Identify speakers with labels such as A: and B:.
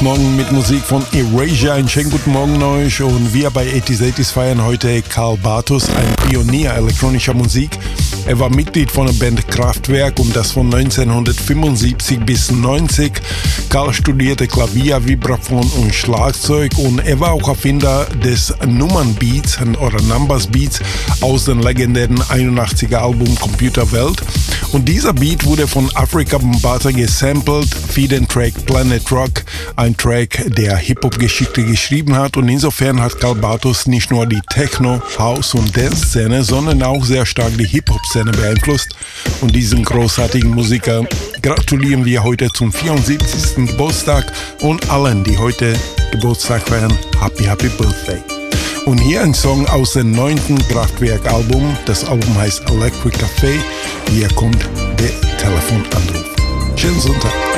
A: heute Morgen mit Musik von Erasure. Einen schönen guten Morgen euch. Und wir bei 80s feiern heute Karl Bartos, ein Pionier elektronischer Musik. Er war Mitglied von der Band Kraftwerk und das von 1975 bis 90. Karl studierte Klavier, Vibraphon und Schlagzeug und er war auch Erfinder des Nummernbeats oder Numbers Beats aus dem legendären 81er Album Computerwelt. Und dieser Beat wurde von Afrika Bambaataa gesampelt für den Track Planet Rock, ein Track, der Hip-Hop-Geschichte geschrieben hat. Und insofern hat Karl Bartos nicht nur die Techno-, House- und Dance-Szene, sondern auch sehr stark die Hip-Hop-Szene beeinflusst. Und diesen großartigen Musiker gratulieren wir heute zum 74. Geburtstag und allen, die heute Geburtstag feiern, Happy Birthday. Und hier ein Song aus dem 9. Kraftwerk-Album. Das Album heißt Electric Café. Hier kommt der Telefonanruf. Schönen Sonntag.